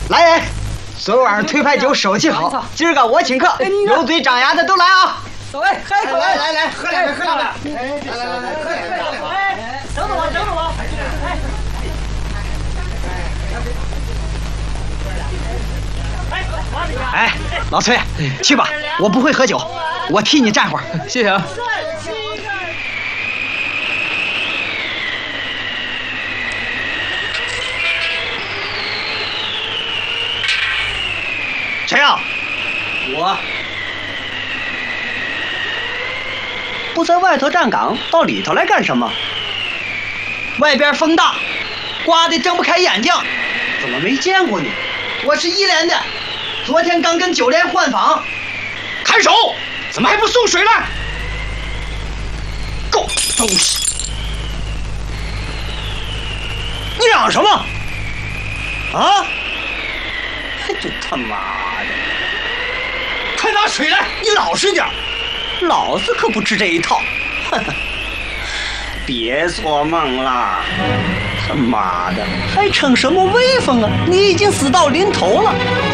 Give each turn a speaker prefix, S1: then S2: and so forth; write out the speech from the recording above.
S1: 来人，昨晚上推牌酒收起好，今儿个我请客，有嘴张牙的都来啊！
S2: 走哎，喝一口来，
S1: 来，喝两个，喝两个。来，
S2: 等等我，等等我。
S1: 哎，老崔，去吧，我不会喝酒，我替你站会儿。
S3: 谢谢啊。
S1: 谁呀？
S3: 我不在外头站岗，到里头来干什么？
S1: 外边风大，刮得睁不开眼睛。
S3: 怎么没见过你？
S1: 我是1连的，昨天刚跟9连换房。看守，怎么还不送水来？狗东西！你嚷什么？啊？
S3: 这他妈的！
S1: 快拿水来！你老实点。
S3: 老子可不吃这一套。别做梦了！他妈的，还逞什么威风啊？你已经死到临头了。